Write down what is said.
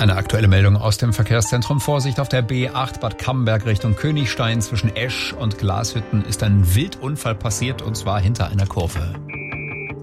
Eine aktuelle Meldung aus dem Verkehrszentrum. Vorsicht auf der B8 Bad Camberg Richtung Königstein. Zwischen Esch und Glashütten ist ein Wildunfall passiert, und zwar hinter einer Kurve.